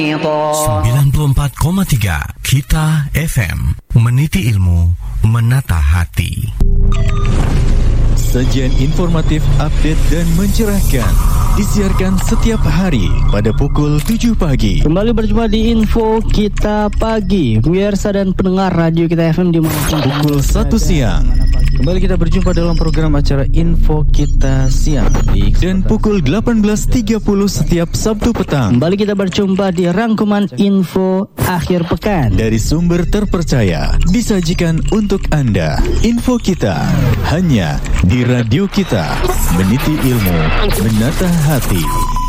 94,3 Kita FM, meniti ilmu, menata hati. Sajian informatif, update dan mencerahkan disiarkan setiap hari pada pukul 7 pagi. Kembali berjumpa di Info Kita Pagi, pemirsa dan pendengar Radio Kita FM di mana pukul 1 siang. Kembali kita berjumpa dalam program acara Info Kita Siang dan pukul 18.30 setiap Sabtu petang. Kembali kita berjumpa di rangkuman Info Akhir Pekan dari sumber terpercaya, disajikan untuk Anda. Info Kita hanya di Radio Kita, meniti ilmu, menata hati.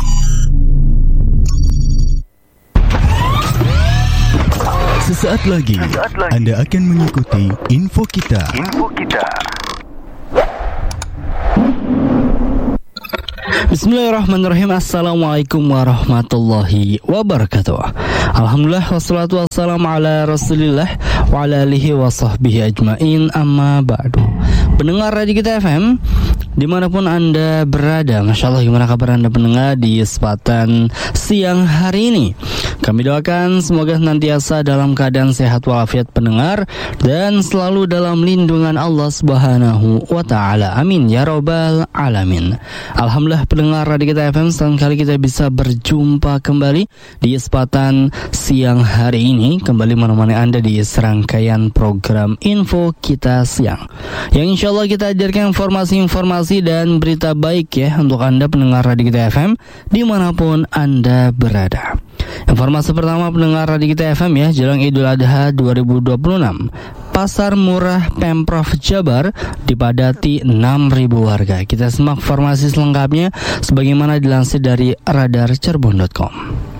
Sesaat lagi Anda akan mengikuti Info Kita. Bismillahirrahmanirrahim. Assalamualaikum warahmatullahi wabarakatuh. Alhamdulillah wassalatu wassalamu ala rasulillah wa ala alihi wa sahbihi ajma'in, amma ba'du. Pendengar Radio Kita FM dimanapun Anda berada, Masya Allah, gimana kabar Anda pendengar di kesempatan siang hari ini? Kami doakan semoga senantiasa dalam keadaan sehat walafiat pendengar dan selalu dalam lindungan Allah Subhanahu wa ta'ala. Amin ya rabbal alamin. Alhamdulillah pendengar Radio Kita FM, senang kali kita bisa berjumpa kembali di kesempatan siang hari ini, kembali menemani Anda di serangkaian program Info Kita Siang, yang insya Allah kita hadirkan informasi-informasi dan berita baik ya untuk Anda pendengar Radio Kita FM dimanapun Anda berada. Informasi pertama pendengar Radio Kita FM ya, jelang Idul Adha 2026, Pasar Murah Pemprov Jabar dipadati 6.000 warga. Kita simak informasi selengkapnya sebagaimana dilansir dari radarcirebon.com.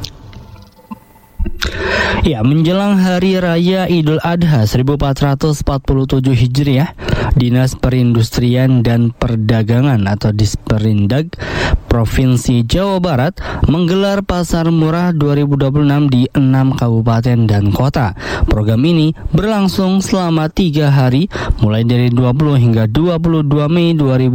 Ya, menjelang Hari Raya Idul Adha 1447 Hijriah, Dinas Perindustrian dan Perdagangan atau Disperindag Provinsi Jawa Barat menggelar Pasar Murah 2026 di 6 kabupaten dan kota. Program ini berlangsung selama 3 hari, mulai dari 20 hingga 22 Mei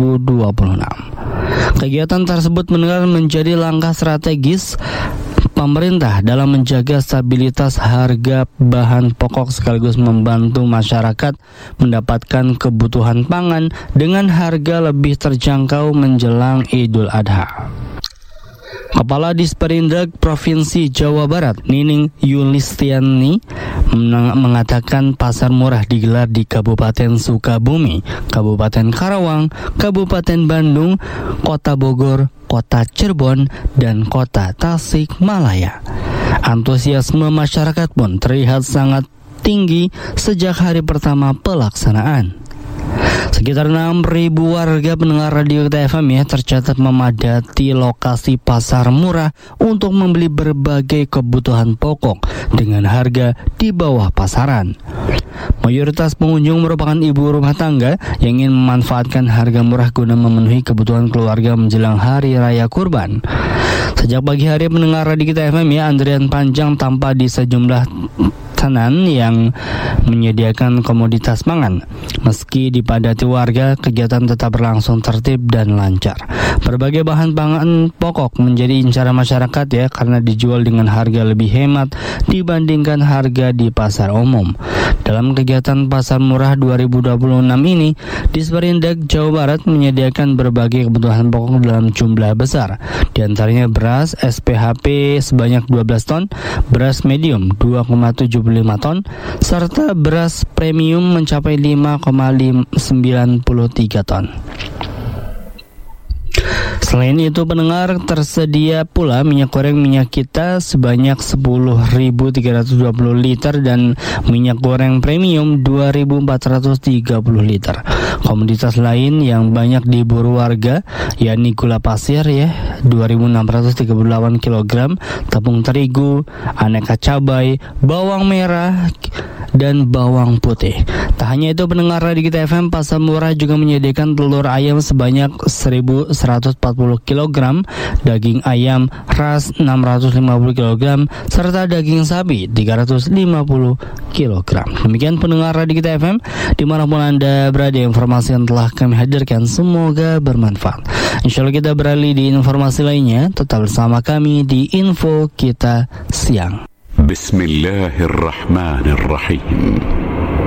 2026. Kegiatan tersebut menjadi langkah strategis pemerintah dalam menjaga stabilitas harga bahan pokok sekaligus membantu masyarakat mendapatkan kebutuhan pangan dengan harga lebih terjangkau menjelang Idul Adha. Kepala Disperindag Provinsi Jawa Barat, Nining Yulistiani, mengatakan pasar murah digelar di Kabupaten Sukabumi, Kabupaten Karawang, Kabupaten Bandung, Kota Bogor, Kota Cirebon, dan Kota Tasikmalaya. Antusiasme masyarakat pun terlihat sangat tinggi sejak hari pertama pelaksanaan. Sekitar 6.000 warga pendengar Radio Kita FM ya tercatat memadati lokasi pasar murah untuk membeli berbagai kebutuhan pokok dengan harga di bawah pasaran. Mayoritas pengunjung merupakan ibu rumah tangga yang ingin memanfaatkan harga murah guna memenuhi kebutuhan keluarga menjelang Hari Raya Kurban. Sejak pagi hari pendengar Radio Kita FM ya, antrian panjang tampak di sejumlah tenan yang menyediakan komoditas pangan. Meski dipadati warga, kegiatan tetap berlangsung tertib dan lancar. Berbagai bahan pangan pokok menjadi incaran masyarakat ya, karena dijual dengan harga lebih hemat dibandingkan harga di pasar umum. Dalam kegiatan Pasar Murah 2026 ini, Disperindag Jawa Barat menyediakan berbagai kebutuhan pokok dalam jumlah besar. Di antaranya beras SPHP sebanyak 12 ton, beras medium 2,75 ton, serta beras premium mencapai 5,93 ton. Selain itu pendengar, tersedia pula minyak goreng minyak kita sebanyak 10.320 liter dan minyak goreng premium 2.430 liter. Komoditas lain yang banyak diburu warga yakni gula pasir ya 2.638 kg, tepung terigu, aneka cabai, bawang merah dan bawang putih. Tak hanya itu pendengar Radio Kita FM, Pasar Murah juga menyediakan telur ayam sebanyak 1.140 kg, daging ayam ras 650 kg, serta daging sapi 350 kg. Demikian pendengar Radio Kita FM dimanapun Anda berada, informasi yang telah kami hadirkan semoga bermanfaat. Insya Allah kita beralih di informasi lainnya. Tetap bersama kami di Info Kita Siang. Bismillahirrahmanirrahim.